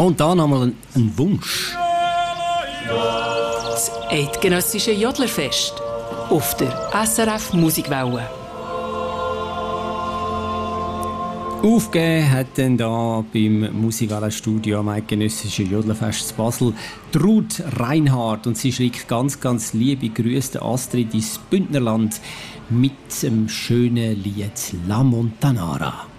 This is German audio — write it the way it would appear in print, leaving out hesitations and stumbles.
Und da nochmal ein Wunsch. Das eidgenössische Jodlerfest auf der SRF Musikwelle. Aufgegeben hat dann da beim Musikwellenstudio am eidgenössischen Jodlerfest zu Basel Ruth Reinhardt, und sie schickt ganz, ganz liebe Grüße Astrid ins Bündnerland mit dem schönen Lied La Montanara.